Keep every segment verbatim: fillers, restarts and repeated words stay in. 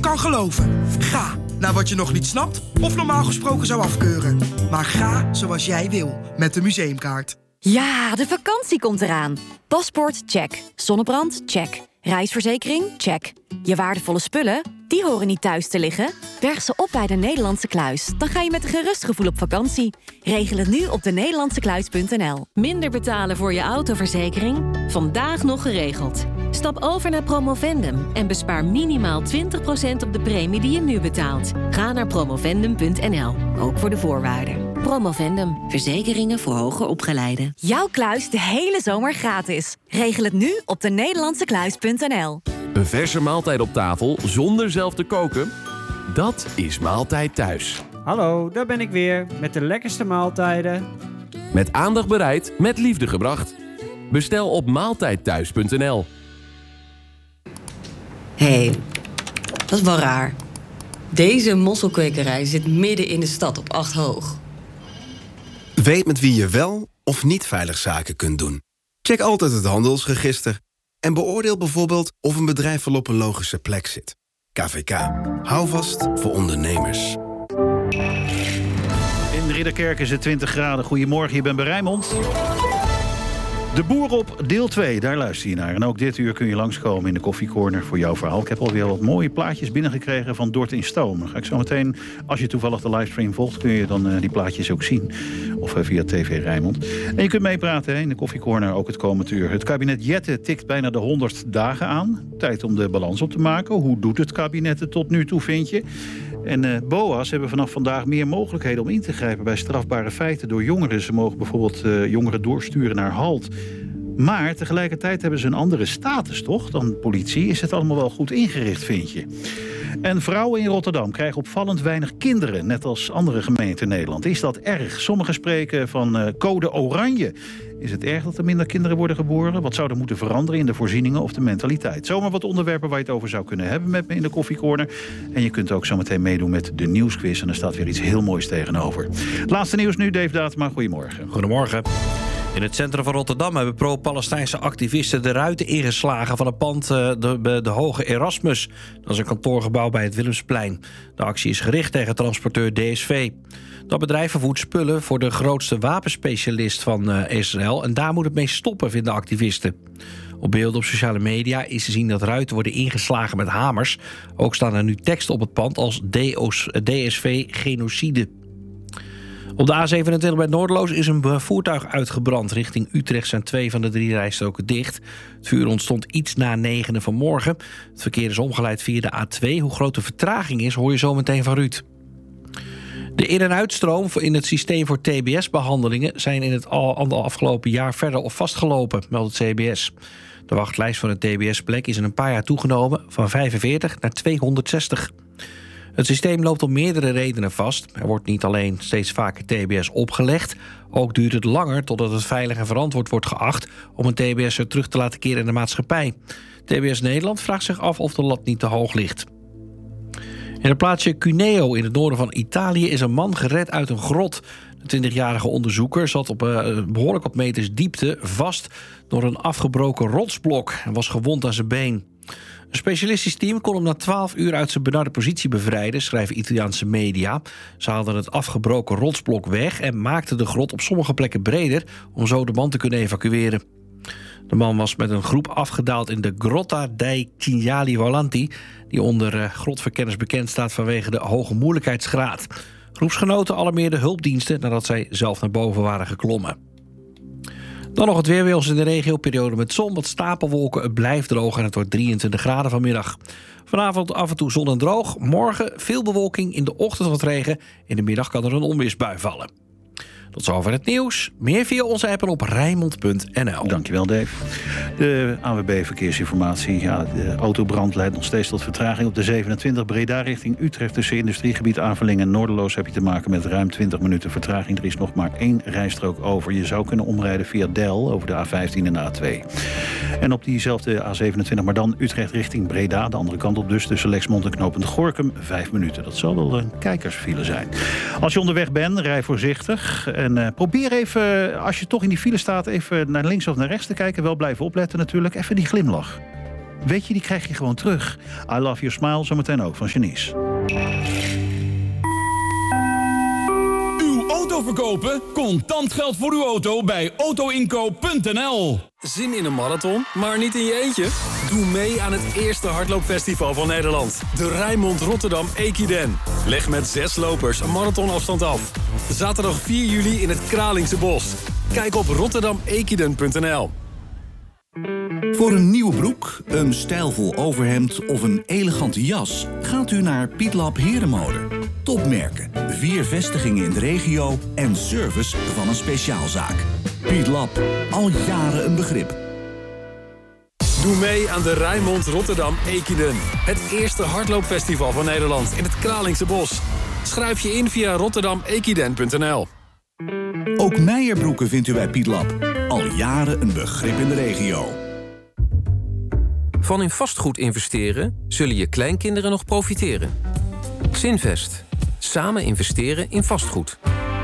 kan geloven. Ga naar wat je nog niet snapt of normaal gesproken zou afkeuren. Maar ga zoals jij wil met de museumkaart. Ja, de vakantie komt eraan. Paspoort, check. Zonnebrand, check. Reisverzekering, check. Je waardevolle spullen, die horen niet thuis te liggen. Berg ze op bij de Nederlandse Kluis. Dan ga je met een gerust gevoel op vakantie. Regel het nu op de nederlandse kluis punt n l. Minder betalen voor je autoverzekering? Vandaag nog geregeld. Stap over naar Promovendum en bespaar minimaal twintig procent op de premie die je nu betaalt. Ga naar promovendum punt n l, ook voor de voorwaarden. Promovendum, verzekeringen voor hoger opgeleiden. Jouw kluis de hele zomer gratis. Regel het nu op de nederlandse kluis punt n l. Een verse maaltijd op tafel zonder zelf te koken? Dat is Maaltijd Thuis. Hallo, daar ben ik weer met de lekkerste maaltijden. Met aandacht bereid, met liefde gebracht. Bestel op maaltijd thuis punt n l. Hé, hey, dat is wel raar. Deze mosselkwekerij zit midden in de stad op acht hoog. Weet met wie je wel of niet veilig zaken kunt doen. Check altijd het handelsregister. En beoordeel bijvoorbeeld of een bedrijf wel op een logische plek zit. K V K. Hou vast voor ondernemers. In Ridderkerk is het twintig graden. Goedemorgen, je bent bij Rijnmond. De Boer op deel twee, daar luister je naar. En ook dit uur kun je langskomen in de koffiecorner voor jouw verhaal. Ik heb alweer wat mooie plaatjes binnengekregen van Dort in Stoom. Dan ga ik zo meteen, als je toevallig de livestream volgt, kun je dan uh, die plaatjes ook zien. Of uh, via T V Rijnmond. En je kunt meepraten hè, in de koffiecorner, ook het komend uur. Het kabinet Jette tikt bijna de honderd dagen aan. Tijd om de balans op te maken. Hoe doet het kabinet het tot nu toe, vind je? En uh, B O A's hebben vanaf vandaag meer mogelijkheden om in te grijpen bij strafbare feiten door jongeren. Ze mogen bijvoorbeeld uh, jongeren doorsturen naar HALT. Maar tegelijkertijd hebben ze een andere status, toch, dan politie. Is het allemaal wel goed ingericht, vind je? En vrouwen in Rotterdam krijgen opvallend weinig kinderen, net als andere gemeenten in Nederland. Is dat erg? Sommigen spreken van uh, code oranje. Is het erg dat er minder kinderen worden geboren? Wat zou er moeten veranderen in de voorzieningen of de mentaliteit? Zomaar wat onderwerpen waar je het over zou kunnen hebben met me in de koffiecorner. En je kunt ook zo meteen meedoen met de nieuwsquiz. En er staat weer iets heel moois tegenover. Laatste nieuws nu, Dave Datema. Goedemorgen. Goedemorgen. In het centrum van Rotterdam hebben pro-Palestijnse activisten de ruiten ingeslagen van het pand de, de Hoge Erasmus. Dat is een kantoorgebouw bij het Willemsplein. De actie is gericht tegen transporteur D S V. Dat bedrijf vervoert spullen voor de grootste wapenspecialist van uh, Israël. En daar moet het mee stoppen, vinden activisten. Op beelden op sociale media is te zien dat ruiten worden ingeslagen met hamers. Ook staan er nu teksten op het pand als D S V genocide. Op de A zevenentwintig bij Noorderloos is een voertuig uitgebrand. Richting Utrecht zijn twee van de drie rijstroken dicht. Het vuur ontstond iets na negenen vanmorgen. Het verkeer is omgeleid via de A twee. Hoe groot de vertraging is, hoor je zo meteen van Ruud. De in- en uitstroom in het systeem voor T B S-behandelingen... zijn in het afgelopen jaar verder of vastgelopen, meldt het C B S. De wachtlijst voor een T B S-plek is in een paar jaar toegenomen... van vijfenveertig naar tweehonderdzestig. Het systeem loopt om meerdere redenen vast. Er wordt niet alleen steeds vaker T B S opgelegd... ook duurt het langer totdat het veilig en verantwoord wordt geacht... om een T B S'er terug te laten keren in de maatschappij. T B S Nederland vraagt zich af of de lat niet te hoog ligt. In het plaatsje Cuneo in het noorden van Italië... is een man gered uit een grot. De twintigjarige onderzoeker zat op uh, behoorlijk wat meters diepte... vast door een afgebroken rotsblok en was gewond aan zijn been. Een specialistisch team kon hem na twaalf uur uit zijn benarde positie bevrijden... schrijven Italiaanse media. Ze haalden het afgebroken rotsblok weg... en maakten de grot op sommige plekken breder... om zo de man te kunnen evacueren. De man was met een groep afgedaald in de Grotta dei Cinghiali Volanti... die onder uh, grotverkenners bekend staat vanwege de hoge moeilijkheidsgraad. Groepsgenoten alarmeerden hulpdiensten nadat zij zelf naar boven waren geklommen. Dan nog het weer bij ons in de regio. Periode met zon, wat stapelwolken. Het blijft droog en het wordt drieëntwintig graden vanmiddag. Vanavond af en toe zon en droog. Morgen veel bewolking, in de ochtend wat regen. In de middag kan er een onweersbui vallen. Tot zover het nieuws. Meer via onze app en op rijnmond punt n l. Dankjewel, Dave. De A W B Verkeersinformatie. Ja, de autobrand leidt nog steeds tot vertraging op de zevenentwintig Breda richting Utrecht. Tussen industriegebied Avelingen en Noorderloos heb je te maken met ruim twintig minuten vertraging. Er is nog maar één rijstrook over. Je zou kunnen omrijden via Del over de A vijftien en de A twee. En op diezelfde A zevenentwintig, maar dan Utrecht richting Breda. De andere kant op dus, tussen Lexmond en Knopend Gorinchem. Vijf minuten. Dat zal wel een kijkersfile zijn. Als je onderweg bent, rij voorzichtig. En uh, probeer even, als je toch in die file staat... even naar links of naar rechts te kijken. Wel blijven opletten natuurlijk. Even die glimlach. weet je, die krijg je gewoon terug. I Love Your Smile, zometeen ook van Janice. Uw auto verkopen? Contant geld voor uw auto bij autoinkoop punt n l. Zin in een marathon, maar niet in je eentje? Doe mee aan het eerste hardloopfestival van Nederland. De Rijnmond Rotterdam Equiden. Leg met zes lopers een marathonafstand af. Zaterdag vier juli in het Kralingse Bos. Kijk op rotterdam equiden punt n l. Voor een nieuwe broek, een stijlvol overhemd of een elegante jas gaat u naar Pietlab Herenmode. Topmerken, vier vestigingen in de regio en service van een speciaalzaak. Pietlab, al jaren een begrip. Doe mee aan de Rijnmond Rotterdam Equiden. Het eerste hardloopfestival van Nederland in het Kralingse Bos. Schrijf je in via rotterdam equiden punt n l. Ook Meijerbroeken vindt u bij Pietlab. Al jaren een begrip in de regio. Van in vastgoed investeren zullen je kleinkinderen nog profiteren. Zinvest. Samen investeren in vastgoed.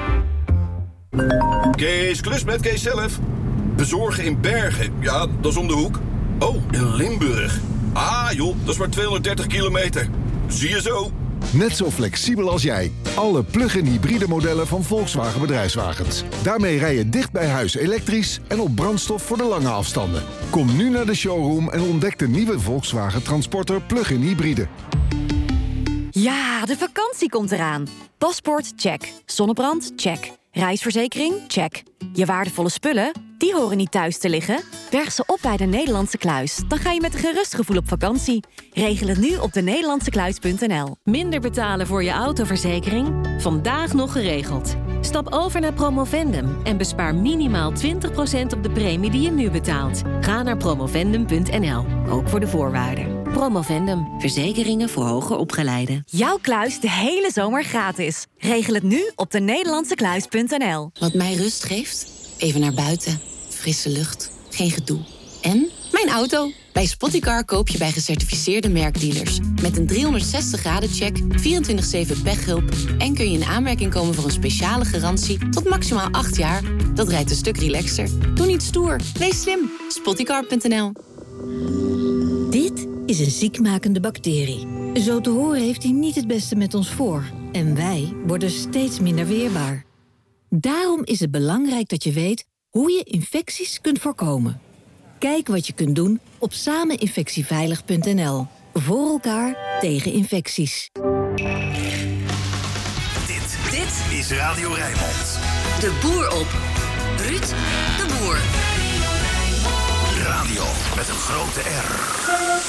Kees Klus met Kees zelf. Bezorgen in Bergen. Ja, dat is om de hoek. Oh, in Limburg. Ah joh, dat is maar tweehonderddertig kilometer. Zie je zo. Net zo flexibel als jij. Alle plug-in hybride modellen van Volkswagen Bedrijfswagens. Daarmee rij je dicht bij huis elektrisch en op brandstof voor de lange afstanden. Kom nu naar de showroom en ontdek de nieuwe Volkswagen Transporter plug-in hybride. Ja, de vakantie komt eraan. Paspoort, check. Zonnebrand, check. Reisverzekering, check. Je waardevolle spullen, die horen niet thuis te liggen. Berg ze op bij de Nederlandse Kluis. Dan ga je met een gerust gevoel op vakantie. Regel het nu op de nederlandse kluis punt n l. Minder betalen voor je autoverzekering? Vandaag nog geregeld. Stap over naar Promovendum en bespaar minimaal twintig procent op de premie die je nu betaalt. Ga naar promovendum punt n l, ook voor de voorwaarden. Promovendum, verzekeringen voor hoger opgeleiden. Jouw kluis de hele zomer gratis. Regel het nu op de nederlandse kluis punt n l. Wat mij rust geeft? Even naar buiten. Frisse lucht. Geen gedoe. En mijn auto. Bij Spottycar koop je bij gecertificeerde merkdealers. Met een driehonderdzestig graden check, vierentwintig zeven pechhulp... en kun je in aanmerking komen voor een speciale garantie tot maximaal acht jaar. Dat rijdt een stuk relaxter. Doe niet stoer. Wees slim. Spottycar punt n l. Dit is een ziekmakende bacterie. Zo te horen heeft hij niet het beste met ons voor. En wij worden steeds minder weerbaar. Daarom is het belangrijk dat je weet hoe je infecties kunt voorkomen. Kijk wat je kunt doen op sameninfectieveilig punt n l. Voor elkaar tegen infecties. Dit, dit is Radio Rijnmond. De boer op. Ruud de Boer. Radio met een grote R.